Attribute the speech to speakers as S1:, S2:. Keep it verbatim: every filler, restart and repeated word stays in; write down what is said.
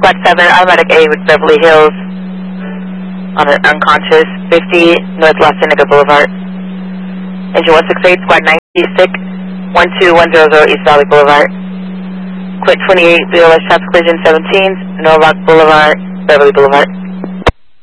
S1: Squad seven, automatic A with Beverly Hills on an unconscious, fifty North Las Seneca Boulevard. Engine one six eight, Squad ninety-six, one two one zero zero East Valley Boulevard. Quit twenty-eight, V O S traffic collision seventeen, Norwalk Boulevard, Beverly Boulevard.